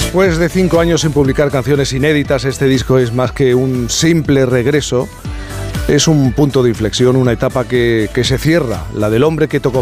Después de 5 años sin publicar canciones inéditas, este disco es más que un simple regreso. Es un punto de inflexión, una etapa que se cierra, la del hombre que tocó